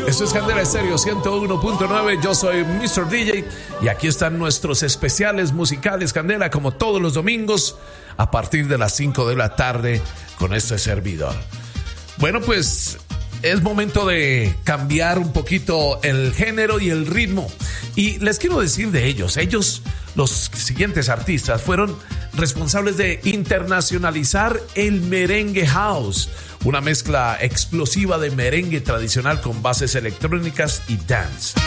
Esto es Candela Estéreo 101.9. Yo soy Mr. DJ y aquí están nuestros especiales musicales Candela, como todos los domingos a partir de las 5 de la tarde con este servidor. Bueno, pues es momento de cambiar un poquito el género y el ritmo. Y les quiero decir de ellos. Ellos, los siguientes artistas, fueron responsables de internacionalizar el merengue house, una mezcla explosiva de merengue tradicional con bases electrónicas y dance.